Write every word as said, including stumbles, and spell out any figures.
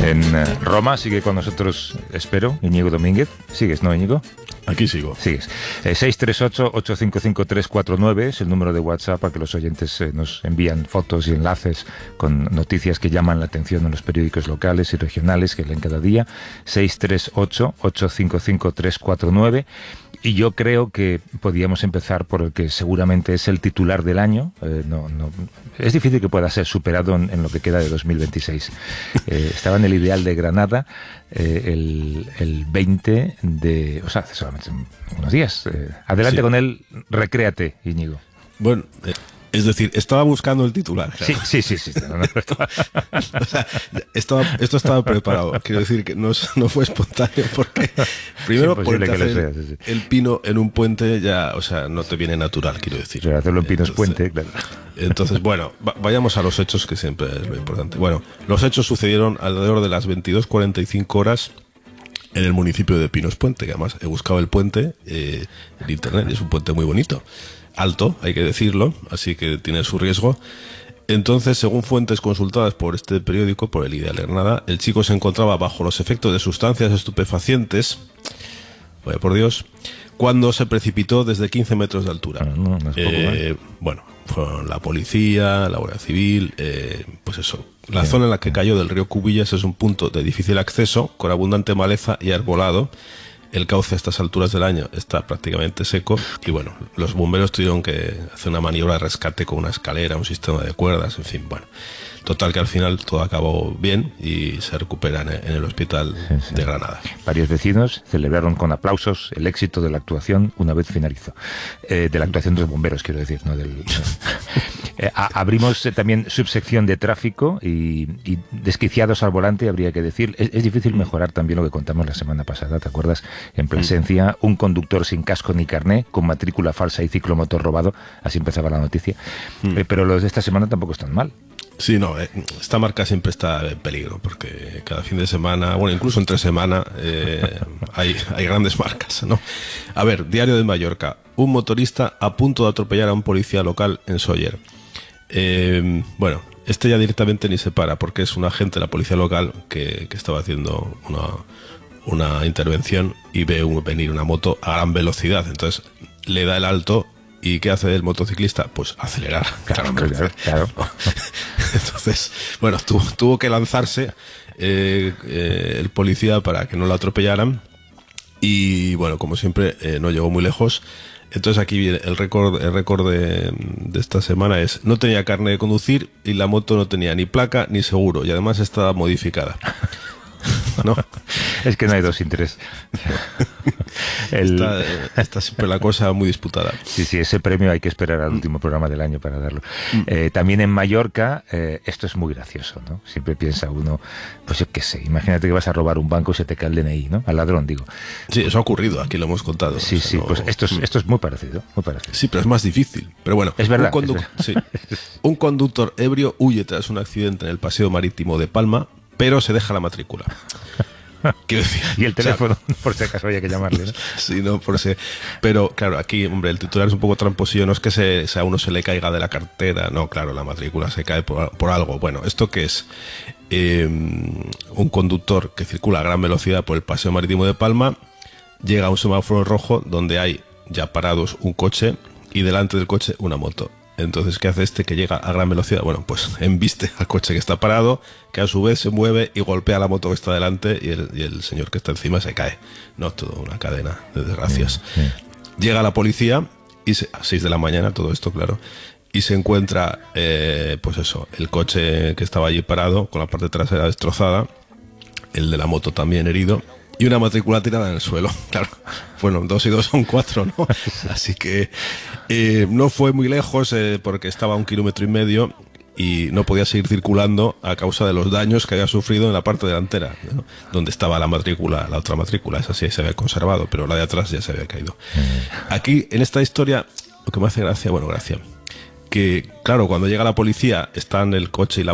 En uh, Roma sigue con nosotros, espero, Íñigo Domínguez. ¿Sigues, no, Íñigo? Aquí sigo. Sigues. Eh, seis tres ocho, ocho cinco cinco, tres cuatro nueve es el número de WhatsApp a que los oyentes eh, nos envían fotos y enlaces con noticias que llaman la atención en los periódicos locales y regionales que leen cada día. seis tres ocho, ocho cinco cinco, tres cuatro nueve. Y yo creo que podíamos empezar por el que seguramente es el titular del año. Eh, no, no, es difícil que pueda ser superado en, en lo que queda de dos mil veintiséis. Eh, estaba en el Ideal de Granada eh, el, el veinte de... O sea, hace solamente unos días. Eh, adelante sí. Con él, recréate, Íñigo. Bueno... Eh. Es decir, estaba buscando el titular. Claro. Sí, sí, sí. sí no, no, estaba... o sea, estaba, esto estaba preparado. Quiero decir que no, no fue espontáneo porque primero ponerte hacer sea, sí, sí. el pino en un puente ya, o sea, no te viene natural, quiero decir. Pero hacerlo en pinos entonces, puente, claro. Entonces, bueno, vayamos a los hechos, que siempre es lo importante. Bueno, los hechos sucedieron alrededor de las veintidós cuarenta y cinco horas en el municipio de Pinos Puente, que además he buscado el puente eh, en internet, y es un puente muy bonito. Alto, hay que decirlo, así que tiene su riesgo. Entonces, según fuentes consultadas por este periódico, por el Ideal de Granada, el chico se encontraba bajo los efectos de sustancias estupefacientes, vaya por Dios, cuando se precipitó desde quince metros de altura. Bueno, no, no es poco, eh, ¿eh? Bueno, fueron la policía, la Guardia Civil, eh, pues eso. La sí, zona en la que sí. cayó del río Cubillas es un punto de difícil acceso, con abundante maleza y arbolado. El cauce a estas alturas del año está prácticamente seco y bueno, los bomberos tuvieron que hacer una maniobra de rescate con una escalera, un sistema de cuerdas, en fin, bueno. Total que al final todo acabó bien y se recuperan en el hospital sí, sí. de Granada. Varios vecinos celebraron con aplausos el éxito de la actuación una vez finalizó. Eh, de la actuación de los bomberos, quiero decir, no del... eh, a, abrimos eh, también subsección de tráfico y, y desquiciados al volante, habría que decir. Es, es difícil mejorar también lo que contamos la semana pasada, ¿te acuerdas? En Plasencia, un conductor sin casco ni carné, con matrícula falsa y ciclomotor robado, así empezaba la noticia. Mm. Eh, pero los de esta semana tampoco están mal. Sí, no, esta marca siempre está en peligro, porque cada fin de semana, bueno, incluso entre semana, eh, hay, hay grandes marcas, ¿no? A ver, Diario de Mallorca. Un motorista a punto de atropellar a un policía local en Sóller. Eh, bueno, este ya directamente ni se para, porque es un agente de la policía local que, que estaba haciendo una, una intervención y ve un, venir una moto a gran velocidad. Entonces le da el alto. ¿Y qué hace el motociclista? Pues acelerar. Claro, claro, claro. Entonces, bueno, tu, tuvo que lanzarse eh, eh, el policía para que no lo atropellaran. Y bueno, como siempre, eh, no llegó muy lejos. Entonces aquí viene el récord, el récord de, de esta semana es: no tenía carne de conducir y la moto no tenía ni placa ni seguro. Y además estaba modificada. ¿No? Es que no hay dos sin tres. El... Está, está siempre la cosa muy disputada. Sí, sí, ese premio hay que esperar al último programa del año para darlo. Mm. Eh, también en Mallorca, eh, esto es muy gracioso, ¿no? Siempre piensa uno, pues yo qué sé, imagínate que vas a robar un banco y se te cae el D N I, ¿no? Al ladrón, digo. Sí, eso ha ocurrido, aquí lo hemos contado. Sí, o sea, sí, no... pues esto es, esto es muy parecido, muy parecido. Sí, pero es más difícil. Pero bueno, es verdad. Un, condu... es verdad. Sí. Un conductor ebrio huye tras un accidente en el paseo marítimo de Palma, pero se deja la matrícula. Quiero decir, y el teléfono, o sea, por si acaso había que llamarle, ¿no? Sí, no, por si... Pero claro, aquí, hombre, el titular es un poco tramposillo, no es que se, se a uno se le caiga de la cartera, no, claro, la matrícula se cae por, por algo. Bueno, ¿esto qué es? Eh, un conductor que circula a gran velocidad por el paseo marítimo de Palma, llega a un semáforo rojo donde hay ya parados un coche y delante del coche una moto. Entonces, ¿qué hace este que llega a gran velocidad? Bueno, pues embiste al coche que está parado, que a su vez se mueve y golpea a la moto que está delante y el, y el señor que está encima se cae. No, toda una cadena de desgracias. Sí, sí. Llega la policía y se, a seis de la mañana, todo esto, claro, y se encuentra, eh, pues eso, el coche que estaba allí parado, con la parte trasera destrozada, el de la moto también herido, y una matrícula tirada en el suelo. Claro, bueno, dos y dos son cuatro, ¿no? Así que eh, no fue muy lejos eh, porque estaba a un kilómetro y medio y no podía seguir circulando a causa de los daños que había sufrido en la parte delantera, ¿no? Donde estaba la matrícula, la otra matrícula, esa sí se había conservado, pero la de atrás ya se había caído. Aquí, en esta historia, lo que me hace gracia, bueno, gracia, que claro, cuando llega la policía están el coche y la